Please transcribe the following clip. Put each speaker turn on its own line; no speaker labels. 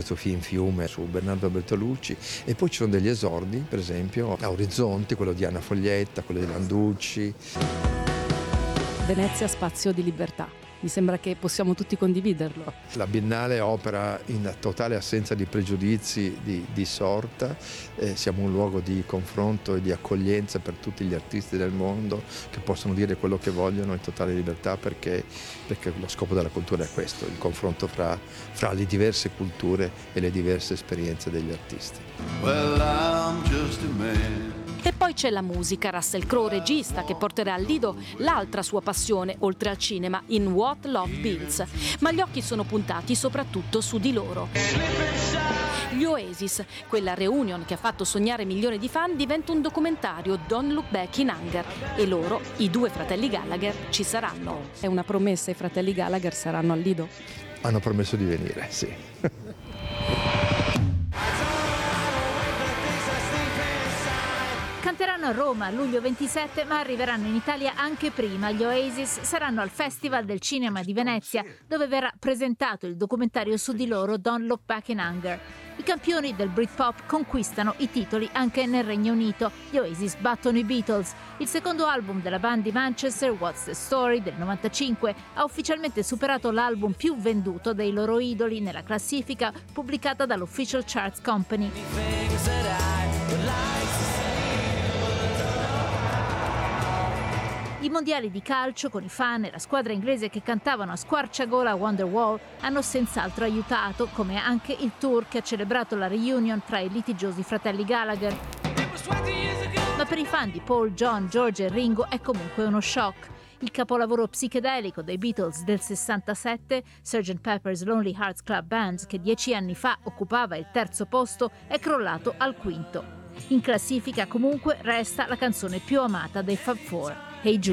Sofia in fiume su Bernardo Bertolucci, e poi ci sono degli esordi, per esempio a Orizzonti, quello di Anna Foglietta, quello di Landucci.
Venezia spazio di libertà. Mi sembra che possiamo tutti condividerlo.
La Biennale opera in totale assenza di pregiudizi di sorta, siamo un luogo di confronto e di accoglienza per tutti gli artisti del mondo che possono dire quello che vogliono in totale libertà, perché lo scopo della cultura è questo, il confronto fra le diverse culture e le diverse esperienze degli artisti.
Well, I'm just a man.
E poi c'è la musica, Russell Crowe, regista, che porterà al Lido l'altra sua passione, oltre al cinema, in What Love Builds. Ma gli occhi sono puntati soprattutto su di loro. Gli Oasis, quella reunion che ha fatto sognare milioni di fan, diventa un documentario, Don't Look Back in Anger. E loro, i due fratelli Gallagher, ci saranno.
È una promessa, i fratelli Gallagher saranno al Lido?
Hanno promesso di venire, sì.
Canteranno a Roma luglio 27, ma arriveranno in Italia anche prima. Gli Oasis saranno al Festival del Cinema di Venezia, dove verrà presentato il documentario su di loro Don't Look Back in Anger. I campioni del Britpop conquistano i titoli anche nel Regno Unito. Gli Oasis battono i Beatles. Il secondo album della band di Manchester, What's the Story, del 95, ha ufficialmente superato l'album più venduto dei loro idoli nella classifica pubblicata dall'Official Charts Company. I mondiali di calcio, con i fan e la squadra inglese che cantavano a squarciagola Wonderwall, hanno senz'altro aiutato, come anche il tour che ha celebrato la reunion tra i litigiosi fratelli Gallagher. Ma per i fan di Paul, John, George e Ringo è comunque uno shock. Il capolavoro psichedelico dei Beatles del 67, Sgt. Pepper's Lonely Hearts Club Band, che 10 anni fa occupava il terzo posto, è crollato al quinto. In classifica comunque resta la canzone più amata dei Fab Four, Hey Jude.